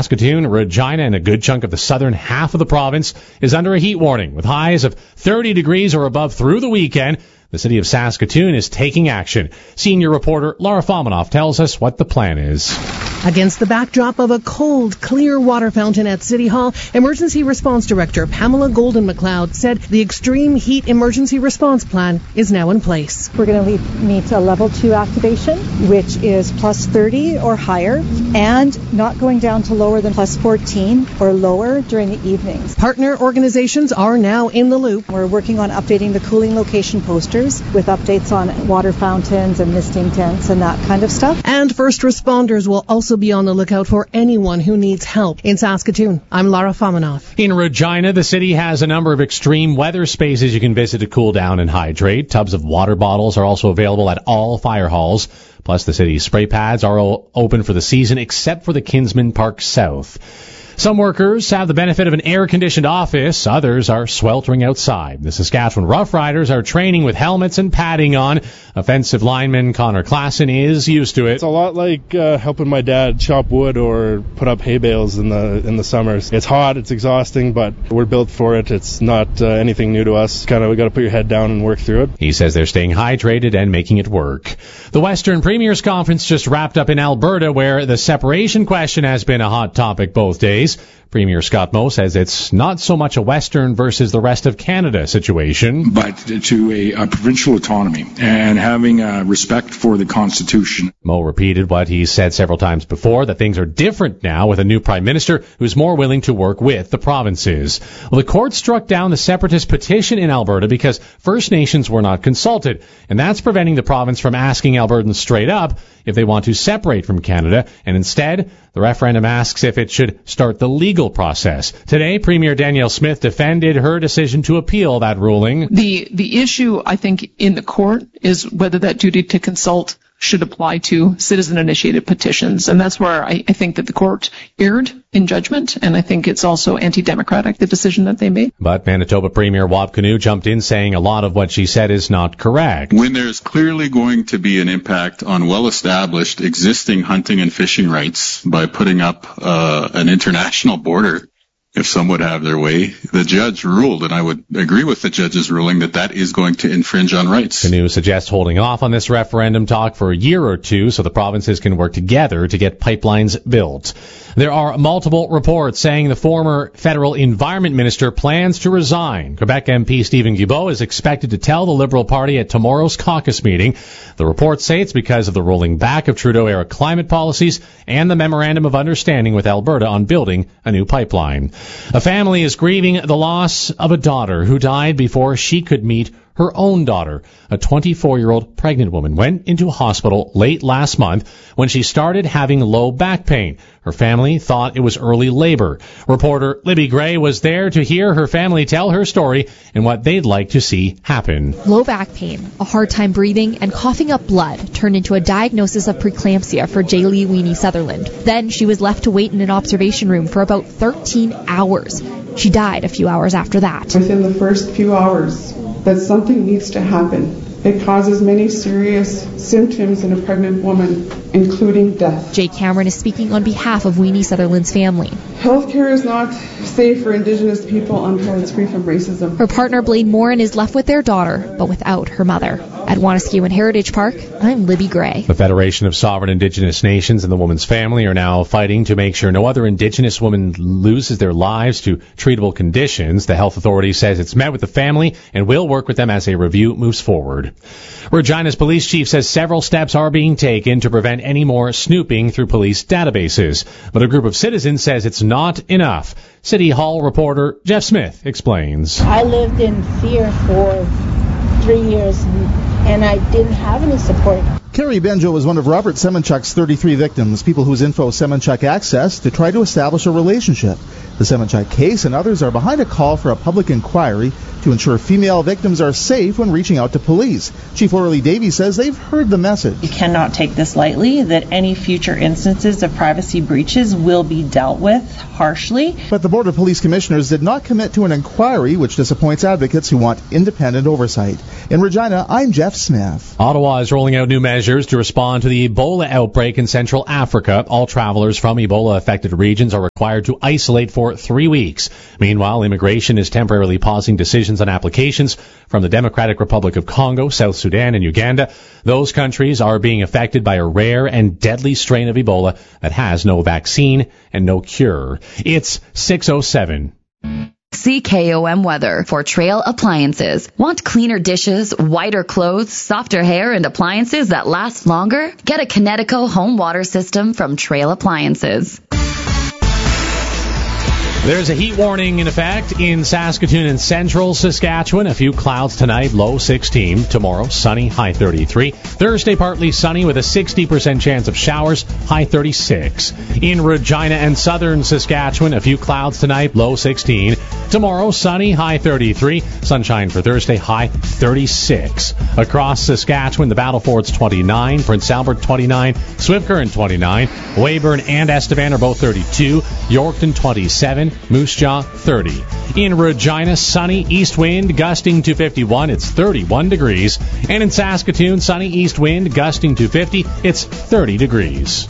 Saskatoon, Regina, and a good chunk of the southern half of the province is under a heat warning with highs of 30 degrees or above through the weekend. The city of Saskatoon is taking action. Senior reporter Laura Fomanoff tells us what the plan is. Against the backdrop of a cold, clear water fountain at City Hall, Emergency Response Director Pamela Golden-McLeod said the extreme heat emergency response plan is now in place. We're going to meet a level 2 activation, which is plus 30 or higher, and not going down to lower than plus 14 or lower during the evenings. Partner organizations are now in the loop. We're working on updating the cooling location posters with updates on water fountains and misting tents and that kind of stuff. And first responders will also be on the lookout for anyone who needs help. In Saskatoon, I'm Laura Fomanoff. In Regina, the city has a number of extreme weather spaces you can visit to cool down and hydrate. Tubs of water bottles are also available at all fire halls. Plus, the city's spray pads are open for the season, except for the Kinsman Park South. Some workers have the benefit of an air-conditioned office. Others are sweltering outside. The Saskatchewan Rough Riders are training with helmets and padding on. Offensive lineman Connor Klassen is used to it. It's a lot like helping my dad chop wood or put up hay bales in the summers. It's hot, it's exhausting, but we're built for it. It's not anything new to us. We got to put your head down and work through it. He says they're staying hydrated and making it work. The Western Premiers Conference just wrapped up in Alberta, where the separation question has been a hot topic both days. Premier Scott Moe says it's not so much a Western versus the rest of Canada situation, but to a provincial autonomy and having respect for the Constitution. Moe repeated what he said several times before, that things are different now with a new Prime Minister who's more willing to work with the provinces. Well, the court struck down the separatist petition in Alberta because First Nations were not consulted, and that's preventing the province from asking Albertans straight up if they want to separate from Canada, and instead, the referendum asks if it should start the legal process. Today, Premier Danielle Smith defended her decision to appeal that ruling. The issue, I think, in the court is whether that duty to consult should apply to citizen-initiated petitions. And that's where I think that the court erred in judgment, and I think it's also anti-democratic, the decision that they made. But Manitoba Premier Wab Kinew jumped in saying a lot of what she said is not correct. When there's clearly going to be an impact on well-established existing hunting and fishing rights by putting up an international border, if some would have their way, the judge ruled, and I would agree with the judge's ruling, that is going to infringe on rights. Kinew suggests holding off on this referendum talk for a year or two so the provinces can work together to get pipelines built. There are multiple reports saying the former federal environment minister plans to resign. Quebec MP Stephen Guilbeault is expected to tell the Liberal Party at tomorrow's caucus meeting. The reports say it's because of the rolling back of Trudeau-era climate policies and the Memorandum of Understanding with Alberta on building a new pipeline. A family is grieving the loss of a daughter who died before she could meet her own daughter. A 24-year-old pregnant woman went into hospital late last month when she started having low back pain. Her family thought it was early labor. Reporter Libby Gray was there to hear her family tell her story and what they'd like to see happen. Low back pain, a hard time breathing, and coughing up blood turned into a diagnosis of preeclampsia for Jaylee Weenie Sutherland. Then she was left to wait in an observation room for about 13 hours. She died a few hours after that. Within the first few hours, that something needs to happen. It causes many serious symptoms in a pregnant woman, including death. Jay Cameron is speaking on behalf of Weenie Sutherland's family. Healthcare is not safe for Indigenous people until it's free from racism. Her partner, Blaine Morin, is left with their daughter, but without her mother. At Waniskewan Heritage Park, I'm Libby Gray. The Federation of Sovereign Indigenous Nations and the woman's family are now fighting to make sure no other Indigenous woman loses their lives to treatable conditions. The health authority says it's met with the family and will work with them as a review moves forward. Regina's police chief says several steps are being taken to prevent any more snooping through police databases. But a group of citizens says it's not enough. City Hall reporter Jeff Smith explains. I lived in fear for 3 years and I didn't have any support. Carrie Benjo was one of Robert Semenchuk's 33 victims, people whose info Semenchuk accessed to try to establish a relationship. The Semenchuk case and others are behind a call for a public inquiry to ensure female victims are safe when reaching out to police. Chief Orly Davies says they've heard the message. You cannot take this lightly, that any future instances of privacy breaches will be dealt with harshly. But the Board of Police Commissioners did not commit to an inquiry, which disappoints advocates who want independent oversight. In Regina, I'm Jeff Smith. Ottawa is rolling out new measures measures to respond to the Ebola outbreak in Central Africa. All travelers from Ebola-affected regions are required to isolate for 3 weeks. Meanwhile, immigration is temporarily pausing decisions on applications from the Democratic Republic of Congo, South Sudan, and Uganda. Those countries are being affected by a rare and deadly strain of Ebola that has no vaccine and no cure. It's 6:07. CKOM weather for Trail Appliances. Want cleaner dishes, whiter clothes, softer hair, and appliances that last longer? Get a Kinetico home water system from Trail Appliances. There's a heat warning in effect in Saskatoon and central Saskatchewan. A few clouds tonight, low 16. Tomorrow, sunny, high 33. Thursday, partly sunny with a 60% chance of showers, high 36. In Regina and southern Saskatchewan, a few clouds tonight, low 16. Tomorrow, sunny, high 33. Sunshine for Thursday, high 36. Across Saskatchewan, the Battlefords 29, Prince Albert 29, Swift Current 29, Weyburn and Estevan are both 32, Yorkton 27, Moose Jaw 30. In Regina, sunny, east wind gusting to 51. It's 31 degrees. And in Saskatoon, sunny east wind gusting to 50. It's 30 degrees.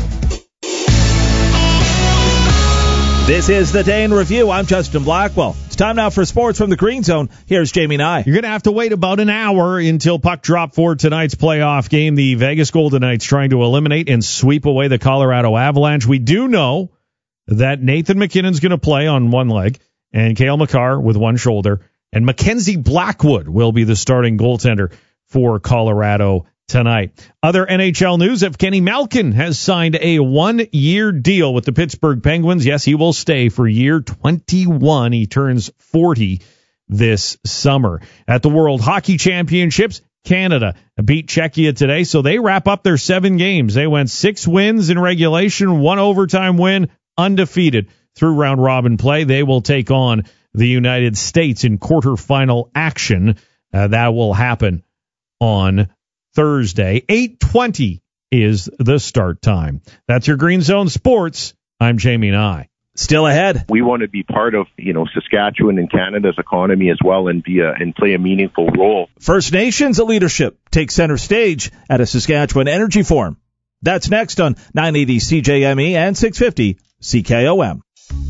This is the Day in Review. I'm Justin Blackwell. It's time now for sports from the Green Zone. Here's Jamie Nye. You're going to have to wait about an hour until puck drop for tonight's playoff game. The Vegas Golden Knights trying to eliminate and sweep away the Colorado Avalanche. We do know that Nathan McKinnon's going to play on one leg, and Cale Makar with one shoulder, and Mackenzie Blackwood will be the starting goaltender for Colorado tonight. Other NHL news, Evgeny Malkin has signed a 1-year deal with the Pittsburgh Penguins. Yes, he will stay for year 21. He turns 40 this summer. At the World Hockey Championships, Canada beat Czechia today, so they wrap up their 7 games. They went 6 wins in regulation, 1 overtime win, undefeated through round-robin play. They will take on the United States in quarterfinal action. That will happen on Thursday. 8:20 is the start time. That's your Green Zone Sports. I'm Jamie Nye. Still ahead. We want to be part of, Saskatchewan and Canada's economy as well and play a meaningful role. First Nations leadership takes center stage at a Saskatchewan Energy Forum. That's next on 980 CJME and 650 CKOM.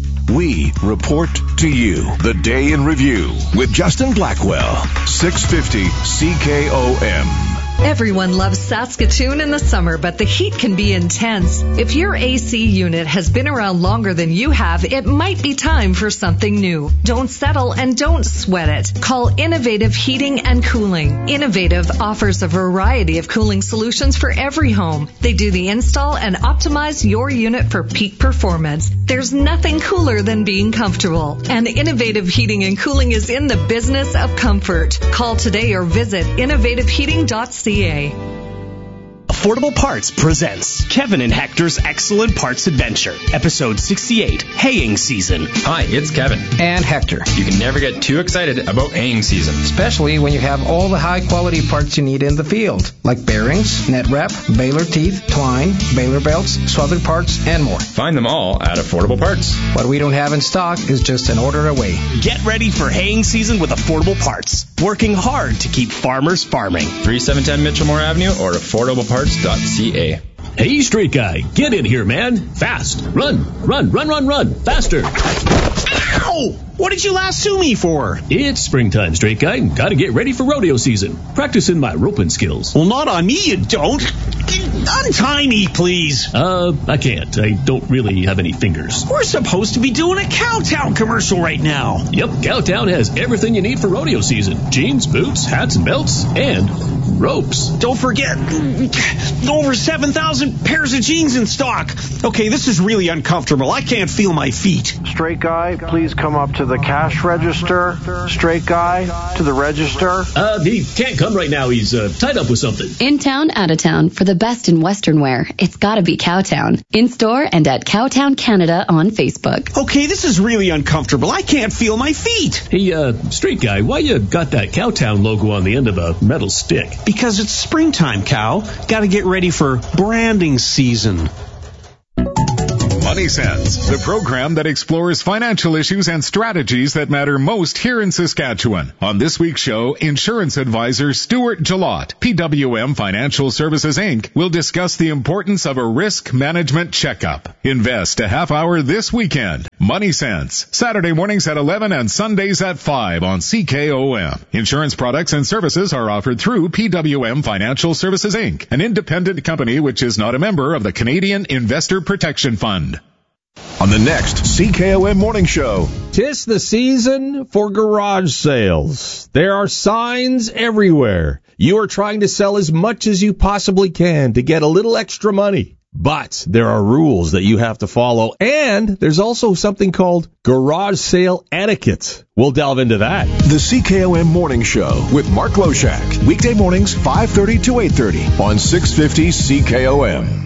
We report to you the Day in Review with Justin Blackwell, 650 CKOM. Everyone loves Saskatoon in the summer, but the heat can be intense. If your AC unit has been around longer than you have, it might be time for something new. Don't settle and don't sweat it. Call Innovative Heating and Cooling. Innovative offers a variety of cooling solutions for every home. They do the install and optimize your unit for peak performance. There's nothing cooler than being comfortable. And Innovative Heating and Cooling is in the business of comfort. Call today or visit innovativeheating.ca. Affordable Parts presents Kevin and Hector's Excellent Parts Adventure, Episode 68, Haying Season. Hi, it's Kevin. And Hector. You can never get too excited about haying season. Especially when you have all the high-quality parts you need in the field, like bearings, net wrap, baler teeth, twine, baler belts, swathered parts, and more. Find them all at Affordable Parts. What we don't have in stock is just an order away. Get ready for haying season with Affordable Parts. Working hard to keep farmers farming. 3710 Mitchellmore Avenue or affordableparts.ca. Hey, straight guy, get in here, man. Fast. Run. Faster. Ow! What did you lasso me for? It's springtime, straight guy. Gotta get ready for rodeo season. Practicing my roping skills. Well, not on me, you don't. Untie me, please. I can't. I don't really have any fingers. We're supposed to be doing a Cowtown commercial right now. Yep, Cowtown has everything you need for rodeo season. Jeans, boots, hats and belts, and ropes. Don't forget, over 7,000 pairs of jeans in stock. Okay, this is really uncomfortable. I can't feel my feet. Straight guy, please come up to the cash register. Straight guy, to the register. He can't come right now. He's tied up with something. In town, out of town, for the best in Western wear, it's gotta be Cowtown. In store and at Cowtown Canada on Facebook. Okay, this is really uncomfortable. I can't feel my feet. Hey, straight guy, why you got that Cowtown logo on the end of a metal stick? Because it's springtime, Cow. Gotta get ready for branding season. Money Sense, the program that explores financial issues and strategies that matter most here in Saskatchewan. On this week's show, insurance advisor Stuart Jalot, PWM Financial Services Inc., will discuss the importance of a risk management checkup. Invest a half hour this weekend. Money Sense, Saturday mornings at 11 and Sundays at 5 on CKOM. Insurance products and services are offered through PWM Financial Services Inc., an independent company which is not a member of the Canadian Investor Protection Fund. On the next CKOM Morning Show. 'Tis the season for garage sales. There are signs everywhere. You are trying to sell as much as you possibly can to get a little extra money. But there are rules that you have to follow, and there's also something called garage sale etiquette. We'll delve into that. The CKOM Morning Show with Mark Loshak. Weekday mornings 5:30 to 8:30 on 650 CKOM.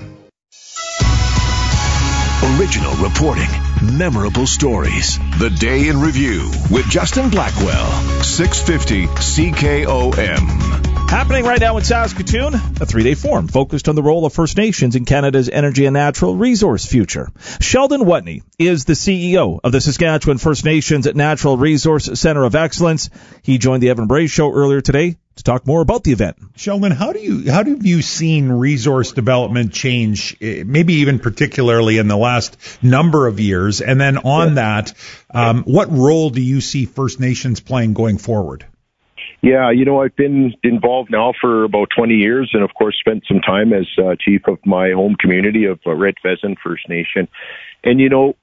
Original reporting, memorable stories. The Day in Review with Justin Blackwell. 650 CKOM. Happening right now in Saskatoon, a three-day forum focused on the role of First Nations in Canada's energy and natural resource future. Sheldon Watney is the CEO of the Saskatchewan First Nations Natural Resource Centre of Excellence. He joined the Evan Bray Show earlier today to talk more about the event. Sheldon, how have you seen resource development change, maybe even particularly in the last number of years? And then on that, what role do you see First Nations playing going forward? Yeah, I've been involved now for about 20 years and, of course, spent some time as chief of my home community of Red Pheasant First Nation. And,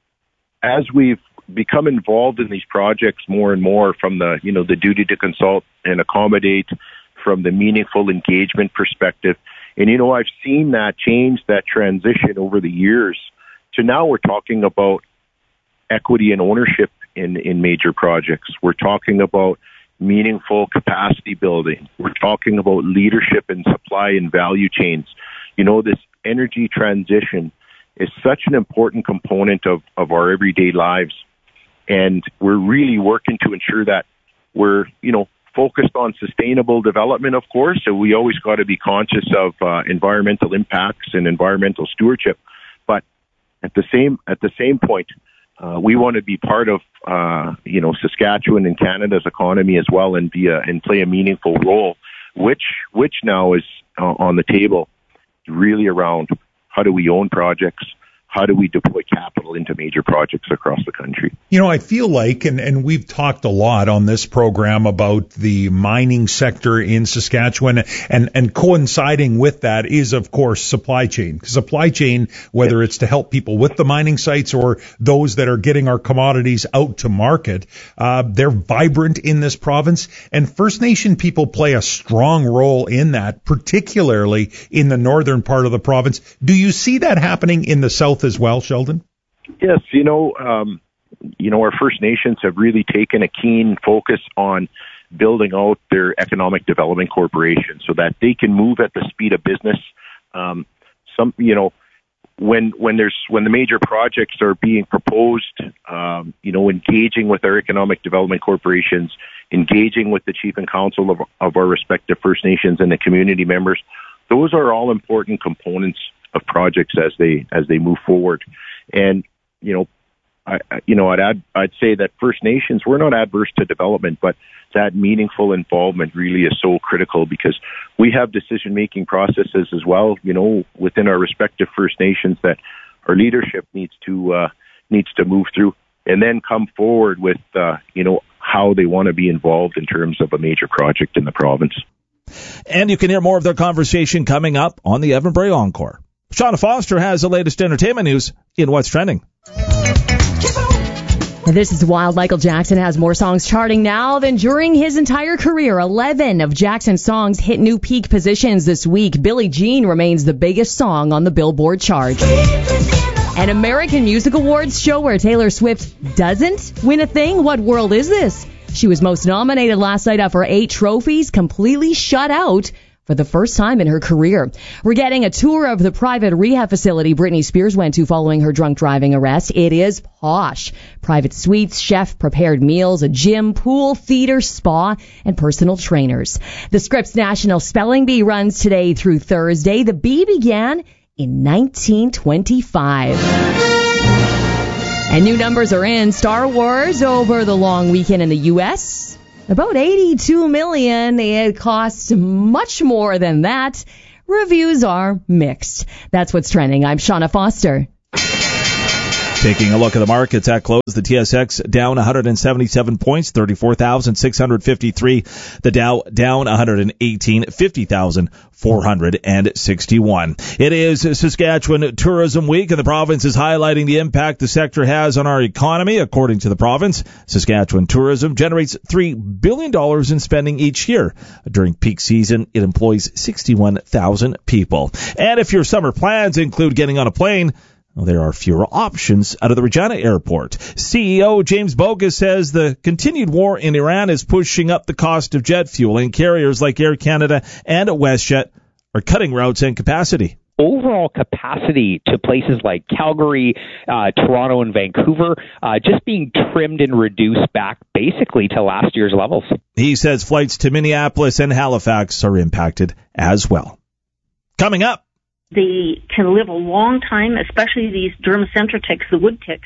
as we've become involved in these projects more and more from the duty to consult and accommodate from the meaningful engagement perspective. And, I've seen that change, that transition over the years to now we're talking about equity and ownership in major projects. We're talking about meaningful capacity building. We're talking about leadership in supply and value chains. This energy transition is such an important component of our everyday lives. And we're really working to ensure that we're, focused on sustainable development, of course. So we always got to be conscious of environmental impacts and environmental stewardship. But at the same point, we want to be part of, Saskatchewan and Canada's economy as well, and play a meaningful role, which now is on the table, really around how do we own projects, how do we deploy capital into major projects across the country? I feel like, and we've talked a lot on this program about the mining sector in Saskatchewan, and coinciding with that is, of course, supply chain. Supply chain, whether it's to help people with the mining sites or those that are getting our commodities out to market, they're vibrant in this province, and First Nation people play a strong role in that, particularly in the northern part of the province. Do you see that happening in the south as well, Sheldon? Yes, our First Nations have really taken a keen focus on building out their economic development corporation so that they can move at the speed of business. When the major projects are being proposed, engaging with our economic development corporations, engaging with the chief and council of our respective First Nations and the community members, those are all important components of projects as they move forward. And I'd say that First Nations, we're not adverse to development, but that meaningful involvement really is so critical because we have decision-making processes as well, within our respective First Nations that our leadership needs to move through and then come forward with, how they want to be involved in terms of a major project in the province. And you can hear more of their conversation coming up on the Evan Bray Encore. Shauna Foster has the latest entertainment news in What's Trending. This is wild. Michael Jackson has more songs charting now than during his entire career. 11 of Jackson's songs hit new peak positions this week. Billie Jean remains the biggest song on the Billboard chart. An American Music Awards show where Taylor Swift doesn't win a thing? What world is this? She was most nominated last night for 8 trophies, completely shut out for the first time in her career. We're getting a tour of the private rehab facility Britney Spears went to following her drunk driving arrest. It is posh. Private suites, chef-prepared meals, a gym, pool, theater, spa, and personal trainers. The Scripps National Spelling Bee runs today through Thursday. The bee began in 1925. And new numbers are in. Star Wars over the long weekend in the U.S. About $82 million. It costs much more than that. Reviews are mixed. That's what's trending. I'm Shauna Foster. Taking a look at the markets at close, the TSX down 177 points, 34,653. The Dow down 118, 50,461. It is Saskatchewan Tourism Week, and the province is highlighting the impact the sector has on our economy. According to the province, Saskatchewan tourism generates $3 billion in spending each year. During peak season, it employs 61,000 people. And if your summer plans include getting on a plane, well, there are fewer options out of the Regina Airport. CEO James Bogus says the continued war in Iran is pushing up the cost of jet fuel, and carriers like Air Canada and WestJet are cutting routes and capacity. Overall capacity to places like Calgary, Toronto, and Vancouver just being trimmed and reduced back basically to last year's levels. He says flights to Minneapolis and Halifax are impacted as well. Coming up. They can live a long time, especially these Dermacentra ticks, the wood ticks.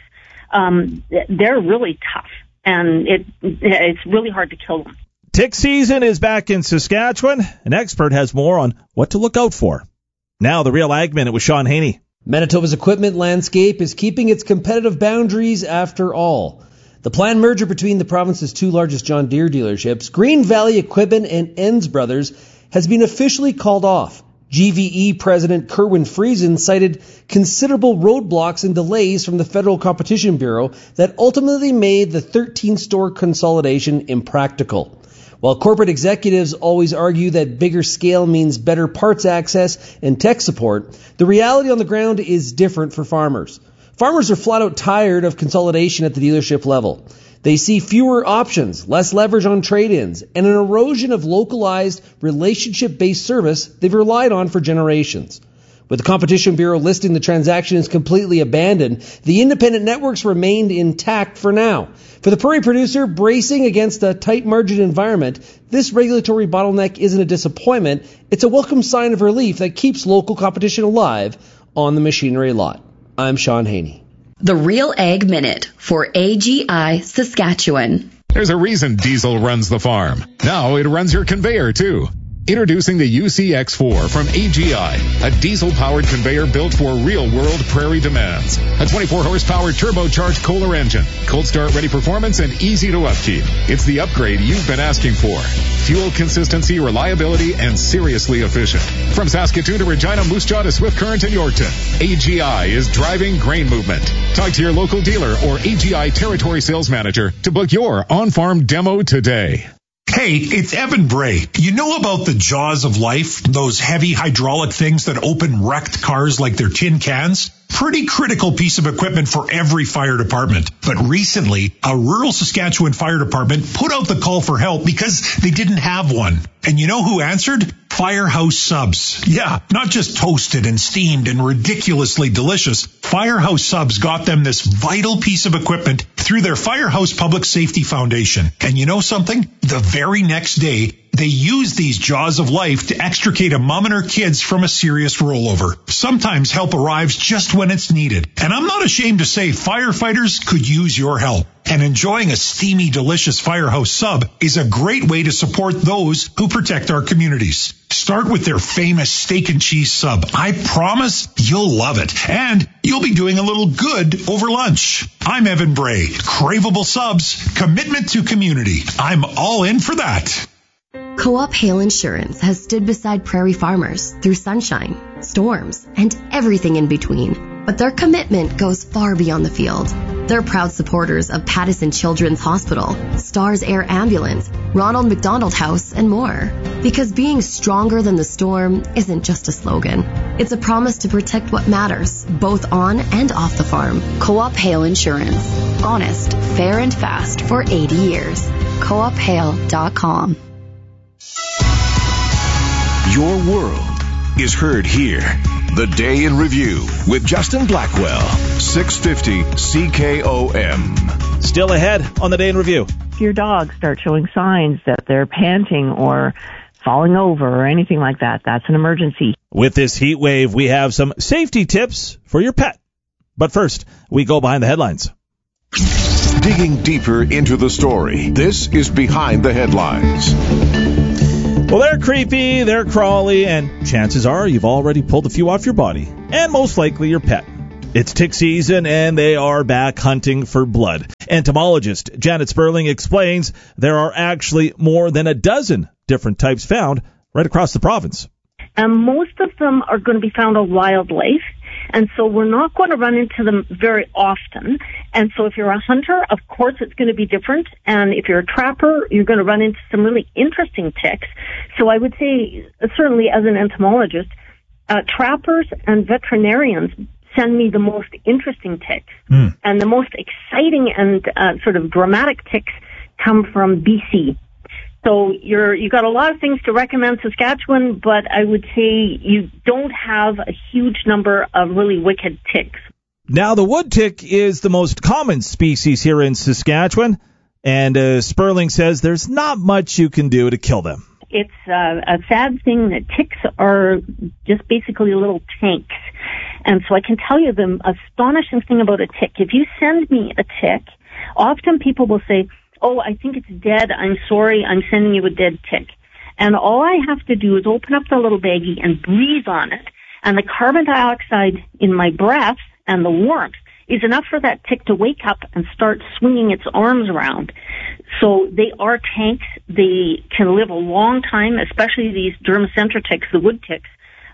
They're really tough, and it's really hard to kill them. Tick season is back in Saskatchewan. An expert has more on what to look out for. Now, the Real Ag Minute with Sean Haney. Manitoba's equipment landscape is keeping its competitive boundaries after all. The planned merger between the province's two largest John Deere dealerships, Green Valley Equipment and Enns Brothers, has been officially called off. GVE President Kerwin Friesen cited considerable roadblocks and delays from the Federal Competition Bureau that ultimately made the 13-store consolidation impractical. While corporate executives always argue that bigger scale means better parts access and tech support, the reality on the ground is different for farmers. Farmers are flat out tired of consolidation at the dealership level. They see fewer options, less leverage on trade-ins, and an erosion of localized, relationship-based service they've relied on for generations. With the Competition Bureau listing the transaction as completely abandoned, the independent networks remained intact for now. For the prairie producer bracing against a tight margin environment, this regulatory bottleneck isn't a disappointment. It's a welcome sign of relief that keeps local competition alive on the machinery lot. I'm Sean Haney. The Real Ag Minute for AGI Saskatchewan. There's a reason diesel runs the farm. Now it runs your conveyor too. Introducing the UCX4 from AGI, a diesel-powered conveyor built for real-world prairie demands. A 24-horsepower turbocharged Kohler engine, cold start-ready performance, and easy to upkeep. It's the upgrade you've been asking for. Fuel consistency, reliability, and seriously efficient. From Saskatoon to Regina, Moose Jaw to Swift Current and Yorkton, AGI is driving grain movement. Talk to your local dealer or AGI territory sales manager to book your on-farm demo today. Hey, it's Evan Bray. You know about the jaws of life? Those heavy hydraulic things that open wrecked cars like they're tin cans? Pretty critical piece of equipment for every fire department. But recently, a rural Saskatchewan fire department put out the call for help because they didn't have one. And you know who answered? Firehouse Subs. Yeah, not just toasted and steamed and ridiculously delicious. Firehouse Subs got them this vital piece of equipment through their Firehouse Public Safety Foundation. And you know something? The very next day, they used these jaws of life to extricate a mom and her kids from a serious rollover. Sometimes help arrives just when it's needed. And I'm not ashamed to say firefighters could use your help. And enjoying a steamy, delicious Firehouse Sub is a great way to support those who protect our communities. Start with their famous steak and cheese sub. I promise you'll love it. And you'll be doing a little good over lunch. I'm Evan Bray. Craveable subs, commitment to community. I'm all in for that. Co-op Hail Insurance has stood beside prairie farmers through sunshine, storms, and everything in between. But their commitment goes far beyond the field. They're proud supporters of Pattison Children's Hospital, Stars Air Ambulance, Ronald McDonald House, and more. Because being stronger than the storm isn't just a slogan. It's a promise to protect what matters, both on and off the farm. Co-op Hail Insurance. Honest, fair, and fast for 80 years. CoopHail.com. Your world is heard here. The Day in Review with Justin Blackwell, 650 CKOM. Still ahead on the Day in Review. If your dogs start showing signs that they're panting or falling over or anything like that, that's an emergency. With this heat wave, we have some safety tips for your pet. But first, we go behind the headlines. digging deeper into the story. This is Behind the Headlines. Well, they're creepy, they're crawly, and chances are you've already pulled a few off your body, and most likely your pet. It's tick season, and they are back hunting for blood. Entomologist Janet Sperling explains there are actually more than a dozen different types found right across the province. And most of them are going to be found on wildlife, and so we're not going to run into them very often. And so if you're a hunter, of course it's going to be different, and if you're a trapper, you're going to run into some really interesting ticks. So I would say, certainly as an entomologist, trappers and veterinarians send me the most interesting ticks. And the most exciting and sort of dramatic ticks come from BC. So you got a lot of things to recommend Saskatchewan, but I would say you don't have a huge number of really wicked ticks. Now, the wood tick is the most common species here in Saskatchewan, and Sperling says there's not much you can do to kill them. It's a sad thing that ticks are just basically little tanks. And so I can tell you the astonishing thing about a tick. If you send me a tick, often people will say, "Oh, I think it's dead. I'm sorry. I'm sending you a dead tick." And all I have to do is open up the little baggie and breathe on it. And the carbon dioxide in my breath and the warmth is enough for that tick to wake up and start swinging its arms around. So they are tanks. They can live a long time, especially these dermacentor ticks, the wood ticks.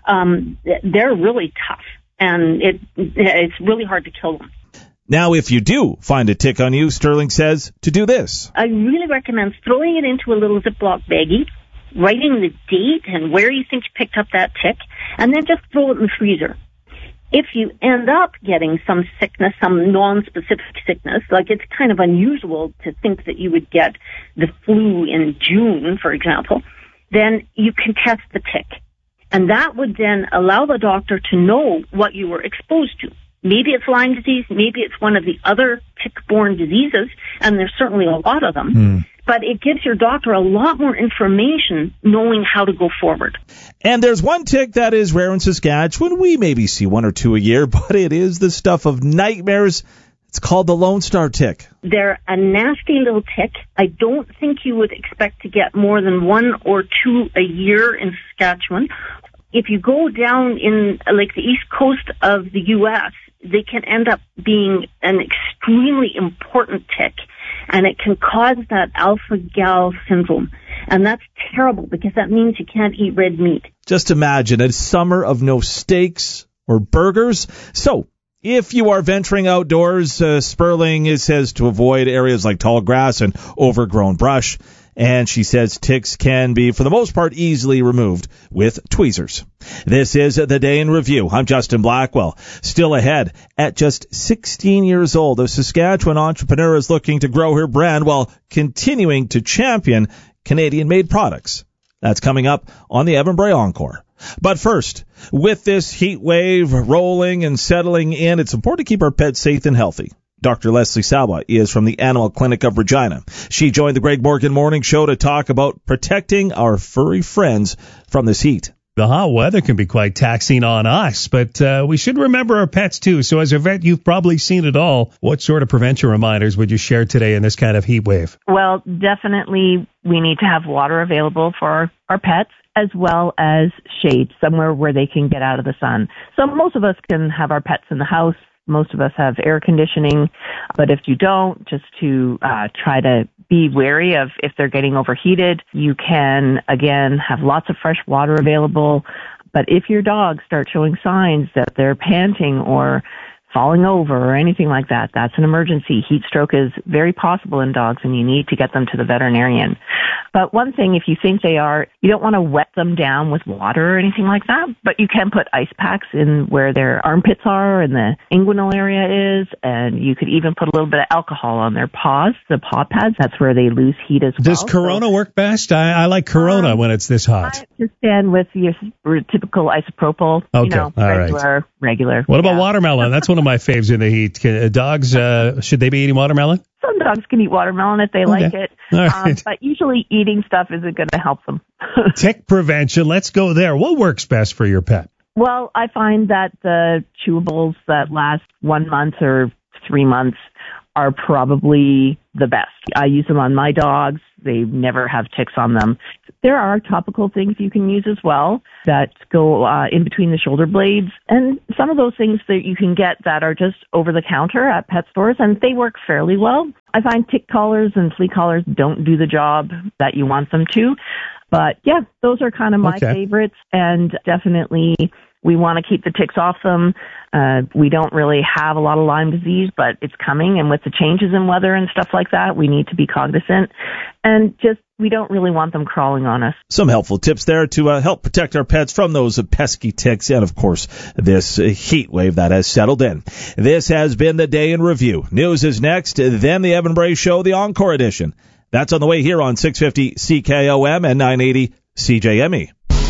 They're really tough, and it's really hard to kill them. Now, if you do find a tick on you, Sterling says to do this. I really recommend throwing it into a little Ziploc baggie, writing the date and where you think you picked up that tick, and then just throw it in the freezer. If you end up getting some sickness, some non-specific sickness, like it's kind of unusual to think that you would get the flu in June, for example, then you can test the tick. And that would then allow the doctor to know what you were exposed to. Maybe it's Lyme disease, maybe it's one of the other tick-borne diseases, and there's certainly a lot of them. But it gives your doctor a lot more information knowing how to go forward. And there's one tick that is rare in Saskatchewan. We maybe see one or two a year, but it is the stuff of nightmares. It's called the Lone Star tick. They're a nasty little tick. I don't think you would expect to get more than one or two a year in Saskatchewan. If you go down in like the east coast of the U.S., they can end up being an extremely important tick, and it can cause that alpha-gal syndrome. And that's terrible because that means you can't eat red meat. Just imagine a summer of no steaks or burgers. So, if you are venturing outdoors, Sperling says to avoid areas like tall grass and overgrown brush. And she says ticks can be, for the most part, easily removed with tweezers. This is The Day in Review. I'm Justin Blackwell. Still ahead, at just 16 years old, a Saskatchewan entrepreneur is looking to grow her brand while continuing to champion Canadian-made products. That's coming up on the Evan Bray Encore. But first, with this heat wave rolling and settling in, it's important to keep our pets safe and healthy. Dr. Leslie Sawa is from the Animal Clinic of Regina. She joined the Greg Morgan Morning Show to talk about protecting our furry friends from this heat. The hot weather can be quite taxing on us, but we should remember our pets too. So as a vet, you've probably seen it all. What sort of prevention reminders would you share today in this kind of heat wave? Well, definitely we need to have water available for our pets, as well as shade, somewhere where they can get out of the sun. So most of us can have our pets in the house. Most of us have air conditioning, but if you don't, just to try to be wary of if they're getting overheated. You can, again, have lots of fresh water available, but if your dogs start showing signs that they're panting or falling over or anything like that, that's an emergency. Heat stroke is very possible in dogs, and you need to get them to the veterinarian. But one thing, if you think they are, you don't want to wet them down with water or anything like that, but you can put ice packs in where their armpits are and the inguinal area is, and you could even put a little bit of alcohol on their paws, the paw pads. That's where they lose heat as well. Does Corona work best? I like Corona when it's this hot. I just stand with your typical isopropyl, Okay. regular. What about watermelon? That's one of my faves in the heat. Dogs, should they be eating watermelon? Some dogs can eat watermelon if they like it, but usually eating stuff isn't going to help them. Tick prevention, let's go there. What works best for your pet? Well, I find that the chewables that last 1 month or 3 months are probably the best. I use them on my dogs. They never have ticks on them. There are topical things you can use as well that go in between the shoulder blades. And some of those things that you can get that are just over the counter at pet stores, and they work fairly well. I find tick collars and flea collars don't do the job that you want them to. But yeah, those are kind of my favorites, and definitely we want to keep the ticks off them. We don't really have a lot of Lyme disease, but it's coming, and with the changes in weather and stuff like that, we need to be cognizant. And just, we don't really want them crawling on us. Some helpful tips there to help protect our pets from those pesky ticks and, of course, this heat wave that has settled in. This has been the Day in Review. News is next, then the Evan Bray Show, the Encore Edition. That's on the way here on 650 CKOM and 980 CJME.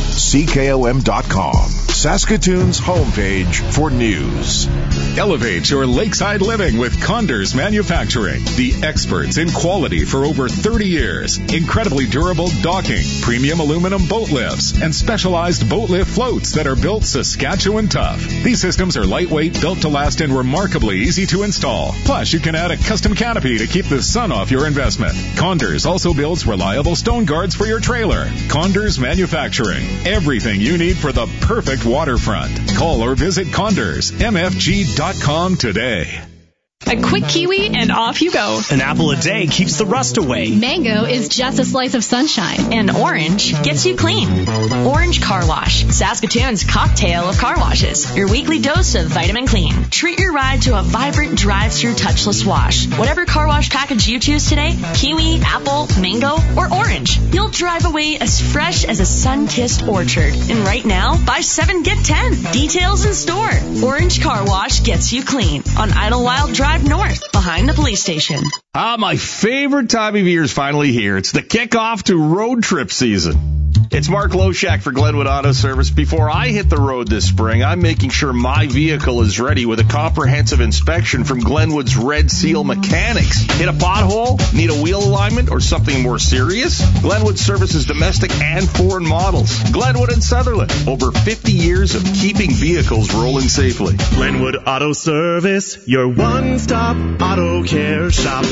CKOM.com, Saskatoon's homepage for news. Elevate your lakeside living with Condors Manufacturing, the experts in quality for over 30 years. Incredibly durable docking, premium aluminum boat lifts, and specialized boat lift floats that are built Saskatchewan tough. These systems are lightweight, built to last, and remarkably easy to install. Plus, you can add a custom canopy to keep the sun off your investment. Condors also builds reliable stone guards for your trailer. Condors Manufacturing, everything you need for the perfect waterfront. Call or visit CondorsMFG.com today. A quick kiwi and off you go. An apple a day keeps the rust away. Mango is just a slice of sunshine. And orange gets you clean. Orange Car Wash, Saskatoon's cocktail of car washes. Your weekly dose of vitamin clean. Treat your ride to a vibrant drive-through touchless wash. Whatever car wash package you choose today, kiwi, apple, mango, or orange, you'll drive away as fresh as a sun-kissed orchard. And right now, buy 7, get 10. Details in store. Orange Car Wash gets you clean on Idlewild Drive North, behind the police station. My favorite time of year is finally here. It's the kickoff to road trip season. It's Mark Loshak for Glenwood Auto Service. Before I hit the road this spring, I'm making sure my vehicle is ready with a comprehensive inspection from Glenwood's Red Seal Mechanics. Hit a pothole? Need a wheel alignment or something more serious? Glenwood services domestic and foreign models. Glenwood and Sutherland, over 50 years of keeping vehicles rolling safely. Glenwood Auto Service, your one-stop auto care shop.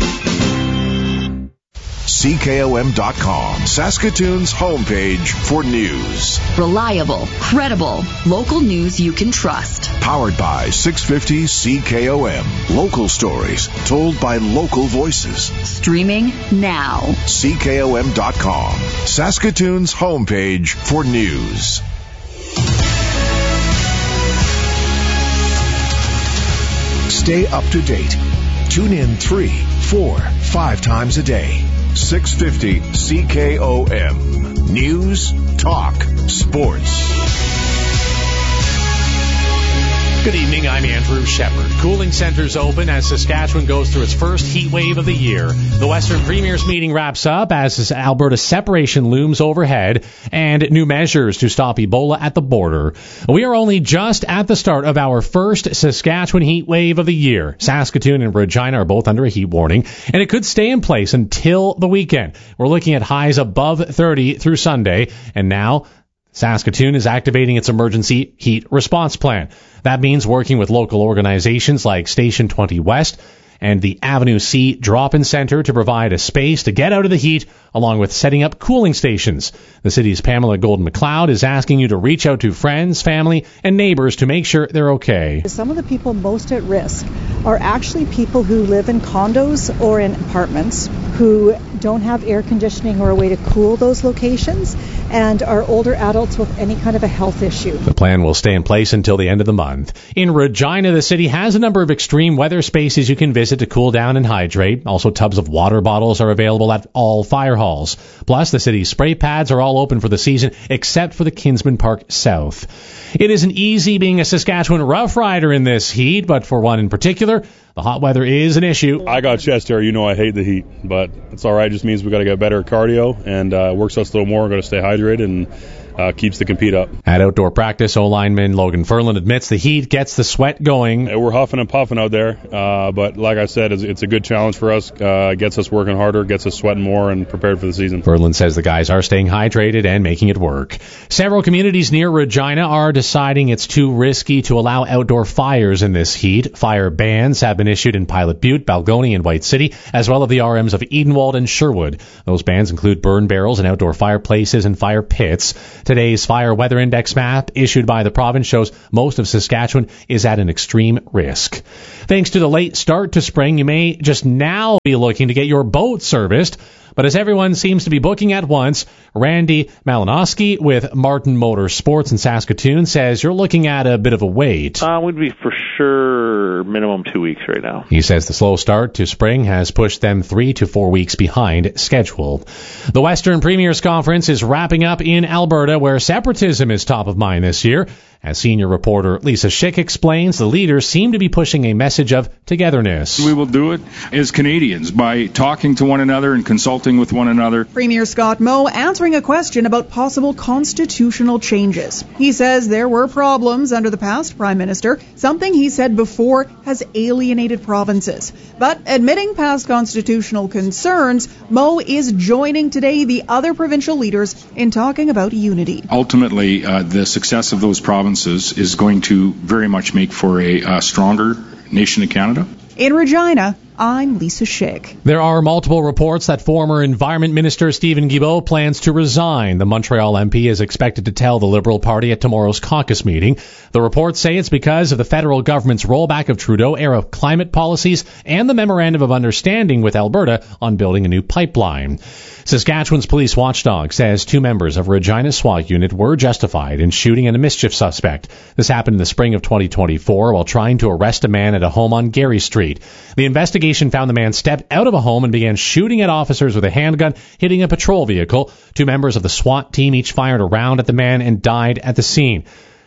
CKOM.com, Saskatoon's homepage for news. Reliable, credible, local news you can trust. Powered by 650 CKOM. Local stories told by local voices. Streaming now. CKOM.com, Saskatoon's homepage for news. Stay up to date. Tune in 3, 4, 5 times a day. 650 CKOM. News, talk, sports. Good evening, I'm Andrew Shepard. Cooling centers open as Saskatchewan goes through its first heat wave of the year. The Western Premiers meeting wraps up as Alberta separation looms overhead and new measures to stop Ebola at the border. We are only just at the start of our first Saskatchewan heat wave of the year. Saskatoon and Regina are both under a heat warning, and it could stay in place until the weekend. We're looking at highs above 30 through Sunday, and now Saskatoon is activating its emergency heat response plan. That means working with local organizations like Station 20 West and the Avenue C Drop-In Center to provide a space to get out of the heat, along with setting up cooling stations. The city's Pamela Golden-McLeod is asking you to reach out to friends, family, and neighbors to make sure they're okay. Some of the people most at risk are actually people who live in condos or in apartments who don't have air conditioning or a way to cool those locations, and are older adults with any kind of a health issue. The plan will stay in place until the end of the month. In Regina, the city has a number of extreme weather spaces you can visit to cool down and hydrate. Also, tubs of water bottles are available at all fire halls. Plus, the city's spray pads are all open for the season, except for the Kinsman Park South. It isn't easy being a Saskatchewan Rough Rider in this heat, but for one in particular, the hot weather is an issue. I got chest hair. You know I hate the heat, but it's all right. It just means we got to get better cardio and works us a little more. We're going to stay hydrated and keeps the compete up. At outdoor practice, O-lineman Logan Ferland admits the heat gets the sweat going. We're huffing and puffing out there, but like I said, it's a good challenge for us. Gets us working harder, gets us sweating more, and prepared for the season. Ferland says the guys are staying hydrated and making it work. Several communities near Regina are deciding it's too risky to allow outdoor fires in this heat. Fire bans have been issued in Pilot Butte, Balgonie, and White City, as well as the RMs of Edenwald and Sherwood. Those bans include burn barrels in outdoor fireplaces and fire pits. Today's fire weather index map issued by the province shows most of Saskatchewan is at an extreme risk. Thanks to the late start to spring, you may just now be looking to get your boat serviced. But as everyone seems to be booking at once, Randy Malinowski with Martin Motorsports in Saskatoon says you're looking at a bit of a wait. Would be for sure minimum 2 weeks right now. He says the slow start to spring has pushed them 3 to 4 weeks behind schedule. The Western Premiers Conference is wrapping up in Alberta, where separatism is top of mind this year. As senior reporter Lisa Schick explains, the leaders seem to be pushing a message of togetherness. We will do it as Canadians by talking to one another and consulting with one another. Premier Scott Moe answering a question about possible constitutional changes. He says there were problems under the past Prime Minister, something he said before has alienated provinces. But admitting past constitutional concerns, Moe is joining today the other provincial leaders in talking about unity. Ultimately, the success of those provinces is going to very much make for a stronger nation of Canada. In Regina, I'm Lisa Schick. There are multiple reports that former Environment Minister Stephen Guilbeault plans to resign. The Montreal MP is expected to tell the Liberal Party at tomorrow's caucus meeting. The reports say it's because of the federal government's rollback of Trudeau-era climate policies and the Memorandum of Understanding with Alberta on building a new pipeline. Saskatchewan's police watchdog says 2 members of Regina SWAT unit were justified in shooting at a mischief suspect. This happened in the spring of 2024 while trying to arrest a man at a home on Gary Street. The investigation found the man stepped out of a home and began shooting at officers with a handgun, hitting a patrol vehicle. 2 members of the SWAT team each fired a round at the man and died at the scene.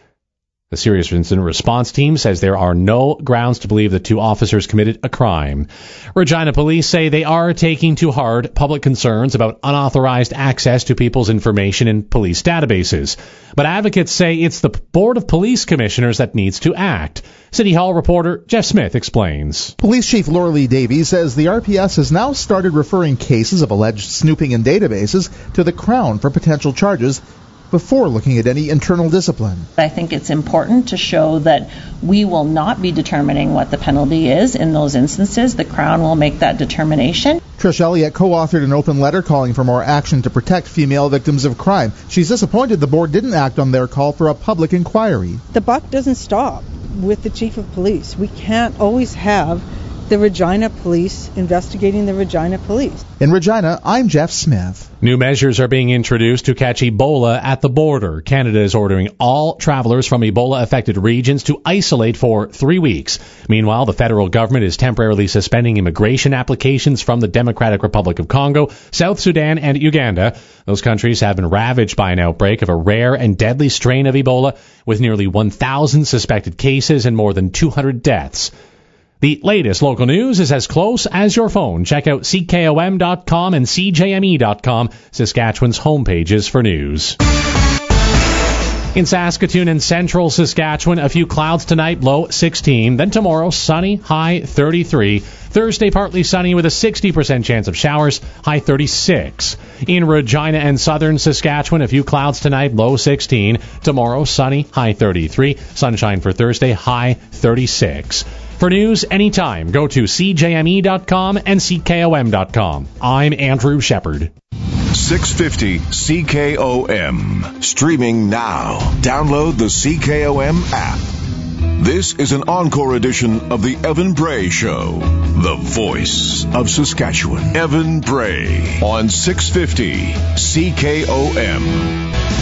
The Serious Incident Response Team says there are no grounds to believe the 2 officers committed a crime. Regina police say they are taking to heart public concerns about unauthorized access to people's information in police databases. But advocates say it's the Board of Police Commissioners that needs to act. City Hall reporter Jeff Smith explains. Police Chief Laura Lee Davies says the RPS has now started referring cases of alleged snooping in databases to the Crown for potential charges before looking at any internal discipline. I think it's important to show that we will not be determining what the penalty is in those instances. The Crown will make that determination. Trish Elliott co-authored an open letter calling for more action to protect female victims of crime. She's disappointed the board didn't act on their call for a public inquiry. The buck doesn't stop with the chief of police. We can't always have the Regina Police investigating the Regina Police. In Regina, I'm Jeff Smith. New measures are being introduced to catch Ebola at the border. Canada is ordering all travelers from Ebola-affected regions to isolate for 3 weeks. Meanwhile, the federal government is temporarily suspending immigration applications from the Democratic Republic of Congo, South Sudan, and Uganda. Those countries have been ravaged by an outbreak of a rare and deadly strain of Ebola, with nearly 1,000 suspected cases and more than 200 deaths. The latest local news is as close as your phone. Check out CKOM.com and CJME.com, Saskatchewan's homepages for news. In Saskatoon and central Saskatchewan, a few clouds tonight, low 16. Then tomorrow, sunny, high 33. Thursday, partly sunny with a 60% chance of showers, high 36. In Regina and southern Saskatchewan, a few clouds tonight, low 16. Tomorrow, sunny, high 33. Sunshine for Thursday, high 36. For news anytime, go to CJME.com and CKOM.com. I'm Andrew Shepard. 650 CKOM. Streaming now. Download the CKOM app. This is an encore edition of the Evan Bray Show. The voice of Saskatchewan. Evan Bray on 650 CKOM.